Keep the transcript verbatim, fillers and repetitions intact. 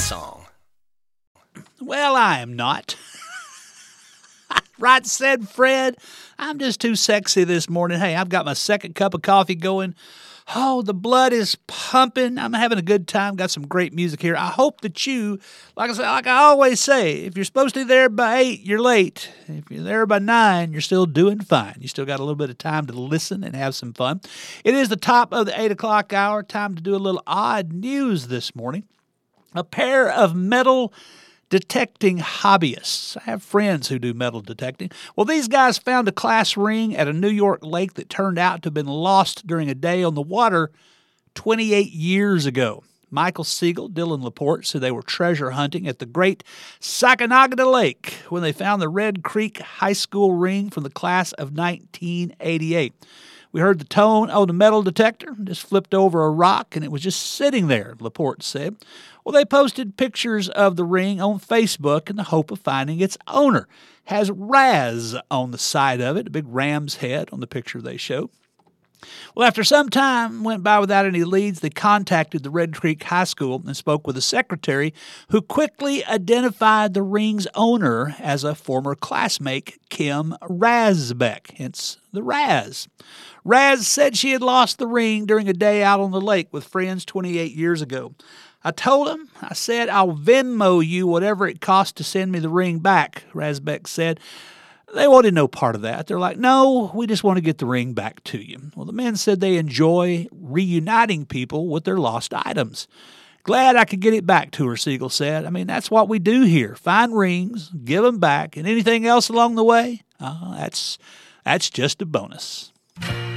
song. Well, I am not. Right said Fred. I'm just too sexy this morning. Hey, I've got my second cup of coffee going. Oh, the blood is pumping. I'm having a good time. Got some great music here. I hope that you, like I say, like I always say, if you're supposed to be there by eight, you're late. If you're there by nine, you're still doing fine. You still got a little bit of time to listen and have some fun. It is the top of the eight o'clock hour. Time to do a little odd news this morning. A pair of metal detecting hobbyists. I have friends who do metal detecting. Well, these guys found a class ring at a New York lake that turned out to have been lost during a day on the water twenty-eight years ago. Michael Siegel, Dylan Laporte said they were treasure hunting at the great Sacanagata Lake when they found the Red Creek High School ring from the class of nineteen eighty-eight. We heard the tone of the metal detector, just flipped over a rock, and it was just sitting there, Laporte said. Well, they posted pictures of the ring on Facebook in the hope of finding its owner. Has Raz on the side of it, a big ram's head on the picture they show. Well, after some time went by without any leads, they contacted the Red Creek High School and spoke with the secretary, who quickly identified the ring's owner as a former classmate, Kim Razbeck, hence the Raz. Raz said she had lost the ring during a day out on the lake with friends twenty-eight years ago. I told him, I said, I'll Venmo you whatever it costs to send me the ring back, Razbeck said. They wanted no part of that. They're like, no, we just want to get the ring back to you. Well, the men said they enjoy reuniting people with their lost items. Glad I could get it back to her, Siegel said. I mean, that's what we do here. Find rings, give them back, and anything else along the way, uh, that's, that's just a bonus.